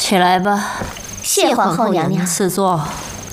起来吧。 谢皇后娘娘。 赐座。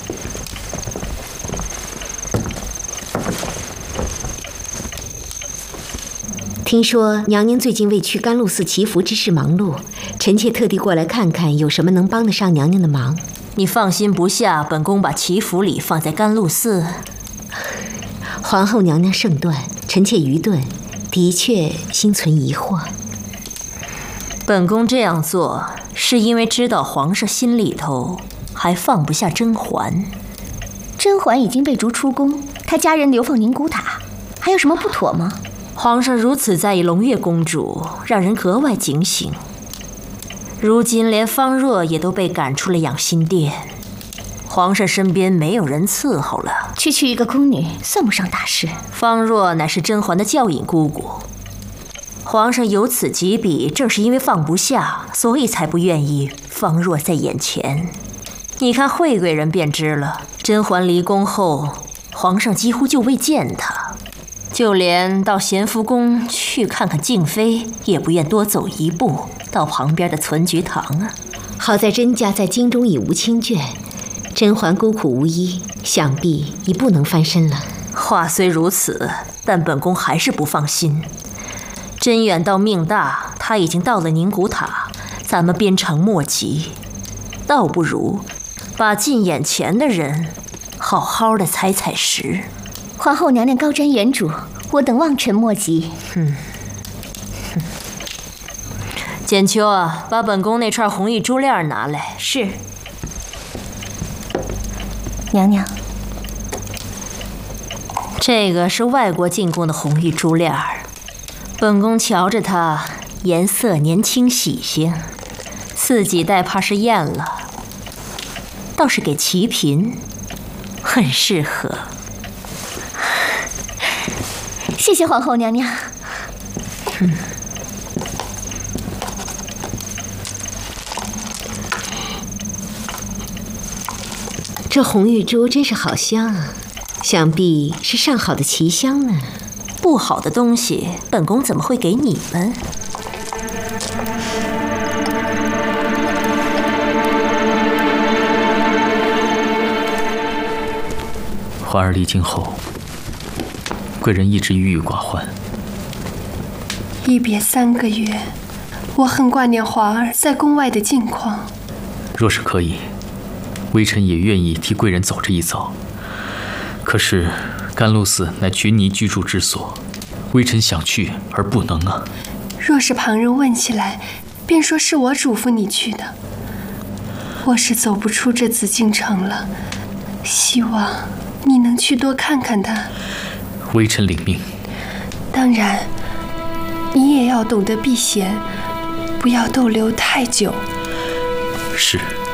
听说娘娘最近为去甘露寺祈福之事忙碌，臣妾特地过来看看有什么能帮得上娘娘的忙。 你放心不下本宫把祈福礼放在甘露寺？ 皇后娘娘圣断，臣妾愚钝，的确心存疑惑。 本宫这样做是因为知道皇上心里头还放不下甄嬛。 甄嬛已经被逐出宫，她家人流放宁古塔，还有什么不妥吗？ 皇上如此在意胧月公主，让人格外警醒。如今连方若也都被赶出了养心殿，皇上身边没有人伺候了。 区区一个宫女，算不上大事。 方若乃是甄嬛的教引姑姑，皇上有此几笔，正是因为放不下，所以才不愿意方若在眼前。你看惠贵人便知了，甄嬛离宫后，皇上几乎就未见她，就连到咸福宫去看看静妃，也不愿多走一步到旁边的存菊堂啊。 好在甄家在京中已无亲眷，甄嬛孤苦无依，想必已不能翻身了。 话虽如此，但本宫还是不放心。甄远道命大，他已经到了宁古塔，咱们鞭长莫及，倒不如把近眼前的人好好的踩踩实。 皇后娘娘高瞻远瞩，我等望尘莫及。 简秋啊，把本宫那串红玉珠链拿来。是。 娘娘， 这个是外国进贡的红玉珠链，本宫瞧着它颜色年轻喜庆，自己戴怕是艳了，倒是给齐嫔很适合。 谢谢皇后娘娘。 这红玉珠真是好香啊，想必是上好的奇香呢。 不好的东西，本宫怎么会给你们？ 嬛儿离京后，贵人一直郁郁寡欢。 一别3个月，我很挂念华儿在宫外的近况。 若是可以，微臣也愿意替贵人走这一遭。可是甘露寺乃群尼居住之所，微臣想去而不能啊。 若是旁人问起来，便说是我嘱咐你去的。我是走不出这紫禁城了，希望你能去多看看他。 微臣领命。 当然，你也要懂得避嫌，不要逗留太久。 是。